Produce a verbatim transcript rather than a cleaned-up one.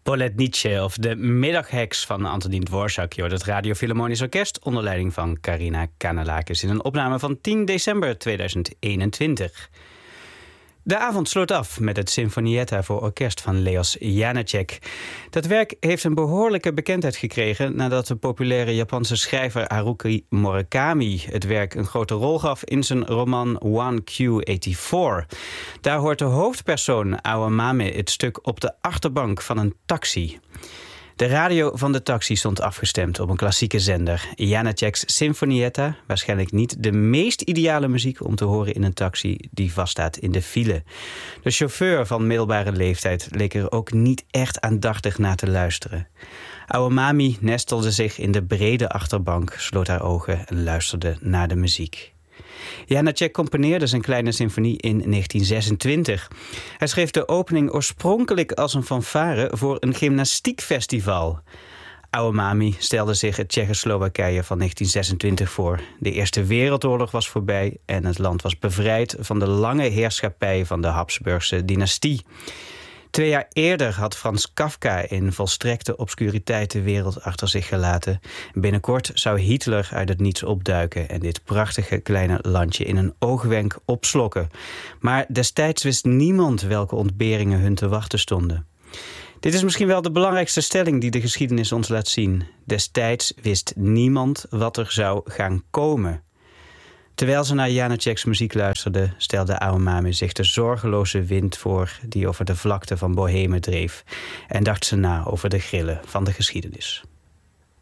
Polednice of de Middagheks van Antonín Dvořák. Je hoort het Radio Philharmonisch Orkest onder leiding van Karina Kanellakis in een opname van tien december tweeduizend eenentwintig. De avond sloot af met het Sinfonietta voor orkest van Leos Janáček. Dat werk heeft een behoorlijke bekendheid gekregen nadat de populaire Japanse schrijver Haruki Murakami het werk een grote rol gaf in zijn roman one Q vierentachtig. Daar hoort de hoofdpersoon Awamame het stuk op de achterbank van een taxi. De radio van de taxi stond afgestemd op een klassieke zender. Janáček's Sinfonietta, waarschijnlijk niet de meest ideale muziek om te horen in een taxi die vaststaat in de file. De chauffeur van middelbare leeftijd leek er ook niet echt aandachtig naar te luisteren. Awamame nestelde zich in de brede achterbank, sloot haar ogen en luisterde naar de muziek. Janáček componeerde zijn kleine symfonie in negentien zesentwintig. Hij schreef de opening oorspronkelijk als een fanfare voor een gymnastiekfestival. Awamame stelde zich het Tsjechoslowakije van negentien zesentwintig voor. De Eerste Wereldoorlog was voorbij en het land was bevrijd van de lange heerschappij van de Habsburgse dynastie. Twee jaar eerder had Frans Kafka in volstrekte obscuriteit de wereld achter zich gelaten. Binnenkort zou Hitler uit het niets opduiken en dit prachtige kleine landje in een oogwenk opslokken. Maar destijds wist niemand welke ontberingen hun te wachten stonden. Dit is misschien wel de belangrijkste stelling die de geschiedenis ons laat zien. Destijds wist niemand wat er zou gaan komen. Terwijl ze naar Janáček's muziek luisterde, stelde Awamame zich de zorgeloze wind voor die over de vlakte van Bohemen dreef en dacht ze na over de grillen van de geschiedenis.